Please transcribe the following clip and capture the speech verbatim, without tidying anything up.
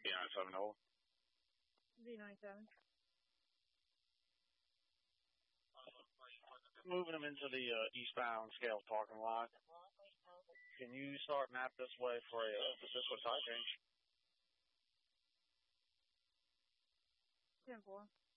B ninety-seven, hold. B ninety-seven. Moving them into the uh, eastbound scale parking lot. Can you start map this way for a uh, Cisco tire change? ten four.